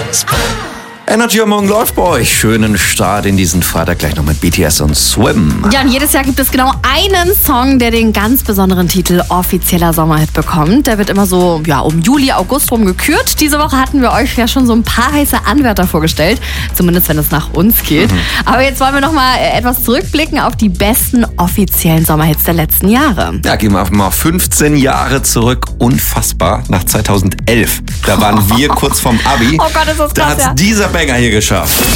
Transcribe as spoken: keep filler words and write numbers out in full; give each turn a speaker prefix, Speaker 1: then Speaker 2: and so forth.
Speaker 1: Energy am Morgen läuft bei euch. Schönen Start in diesen Freitag, gleich noch mit B T S und Swim.
Speaker 2: Ja, und jedes Jahr gibt es genau einen Song, der den ganz besonderen Titel offizieller Sommerhit bekommt. Der wird immer so ja, um Juli, August rum gekürt. Diese Woche hatten wir euch ja schon so ein paar heiße Anwärter vorgestellt. Zumindest, wenn es nach uns geht. Mhm. Aber jetzt wollen wir noch mal etwas zurückblicken auf die besten offiziellen Sommerhits der letzten Jahre.
Speaker 1: Ja, gehen wir mal fünfzehn Jahre zurück. Unfassbar. Nach zweitausendelf. Da waren wir kurz vorm Abi.
Speaker 2: Oh Gott, ist das krass,
Speaker 1: Da hat
Speaker 2: ja.
Speaker 1: dieser Banger hier geschafft.